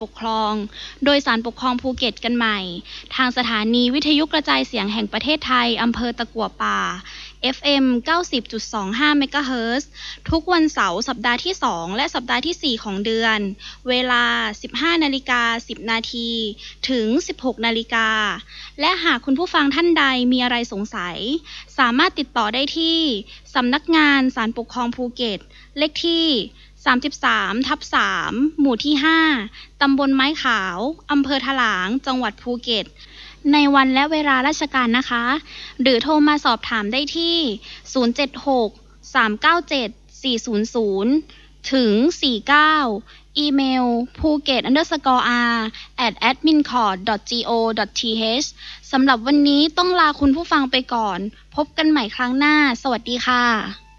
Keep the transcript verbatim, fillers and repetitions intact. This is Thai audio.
ปกครองโดยศาลปกครองภูเก็ตกันใหม่ทางสถานีวิทยุกระจายเสียงแห่งประเทศไทยอำเภอตะกั่วป่า เอฟ เอ็ม เก้าสิบจุดสองห้า เมกะเฮิรตซ์ทุกวันเสาร์สัปดาห์ที่สองและสัปดาห์ที่สี่ของเดือนเวลา สิบห้านาฬิกาสิบนาทีถึง สิบหกนาฬิกาและหากคุณผู้ฟังท่านใดมีอะไรสงสัยสามารถติดต่อได้ที่สำนักงานศาลปกครองภูเก็ตเลขที่สามสิบสามทับสาม หมู่ที่ห้าตำบลไม้ขาวอำเภอถลางจังหวัดภูเก็ตในวันและเวลาราชการนะคะหรือโทรมาสอบถามได้ที่ศูนย์ เจ็ด หก สาม เก้า เจ็ด สี่ ศูนย์ ศูนย์ถึง สี่ เก้าอีเมล phuket underscore r at admincourt dot go dot th สำหรับวันนี้ต้องลาคุณผู้ฟังไปก่อนพบกันใหม่ครั้งหน้าสวัสดีค่ะ